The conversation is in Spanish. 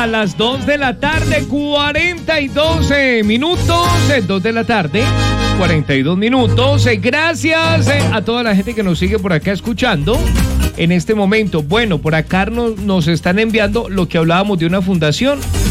las 2 de la tarde, 42 minutos. 2 de la tarde, 42 minutos. Gracias a toda la gente que nos sigue por acá escuchando en este momento. Bueno, por acá nos están enviando lo que hablábamos de una fundación.